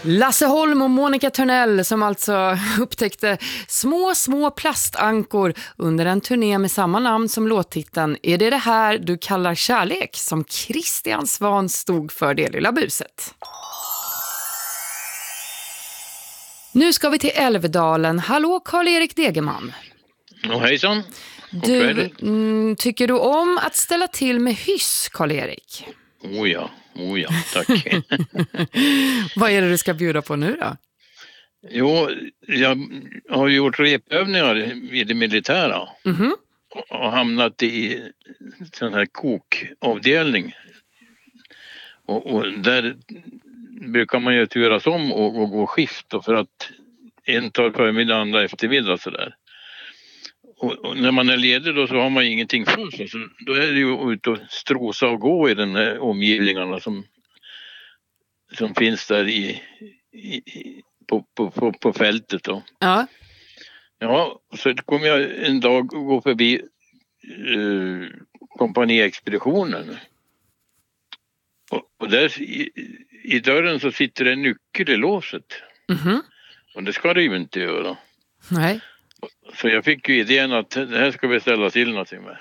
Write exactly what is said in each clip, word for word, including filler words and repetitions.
Lasse Holm och Monica Törnell som alltså upptäckte små, små plastankor under en turné med samma namn som låttiteln Är det det här du kallar kärlek som Christian Svahn stod för det lilla buset. Nu ska vi till Älvdalen. Hallå Karl-Erik Degerman. Oh, hejsan. Du, mm, tycker du om att ställa till med hyss, Karl-Erik? Oh ja, oh ja, tack. Vad är det du ska bjuda på nu då? Jo, jag har gjort repövningar i det militära. Mm-hmm. Och hamnat i sån här kokavdelning. Och, och där brukar man ju turas om och, och gå skift då, för att en tar förmiddag, andra eftermiddag sådär. Och, och när man är ledig då så har man ingenting för sig. Så då är det ju ut och strosa och gå i den här omgivningarna som, som finns där i, i, på, på, på, på fältet då. Ja. Ja, så kom jag en dag och gå förbi eh, kompaniexpeditionen. Och, och där i, i dörren så sitter en nyckel i låset. Mm-hmm. Och det ska det ju inte göra. Nej. Så jag fick ju idén att det här ska vi ställa till någonting med.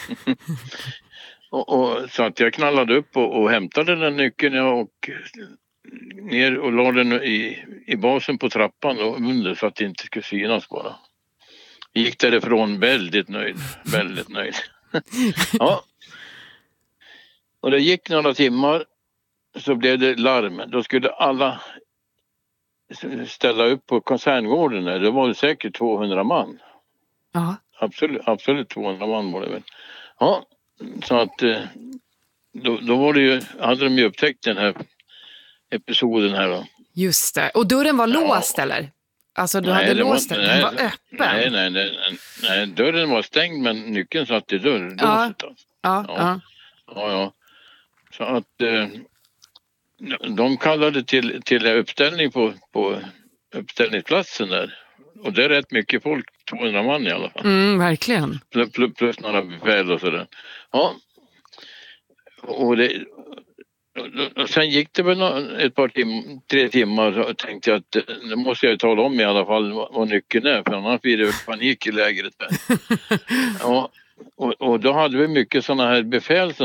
och, och, så att jag knallade upp och, och hämtade den nyckeln och ner och la den i, i basen på trappan och under så att det inte skulle synas bara. Gick därifrån väldigt nöjd, väldigt nöjd. Ja. Och det gick några timmar så blev det larm. Då skulle alla ställa upp på koncerngården där. Det var säkert tvåhundra man. Ja. Absolut, absolut tvåhundra man var det väl. Ja, så att då, då var det ju, hade de ju upptäckt den här episoden här då. Just det. Och dörren var ja. låst eller? Alltså du nej, hade låst den, den var öppen. Nej, nej, nej, nej, dörren var stängd men nyckeln satt i dörren. Ja. Alltså. Ja, ja. Ja, ja, ja. Så att eh, de kallade till, till uppställning på, på uppställningsplatsen där. Och det är rätt mycket folk, tvåhundra man i alla fall. Mm, verkligen. Plus, plus, plus några befäl och sådär. Ja. Och, det, och sen gick det väl ett par timmar, tre timmar och tänkte jag att det måste jag tala om i alla fall vad, vad nyckeln är. För annars blir det panik i lägret där. Ja. Och, och då hade vi mycket sådana här befäl som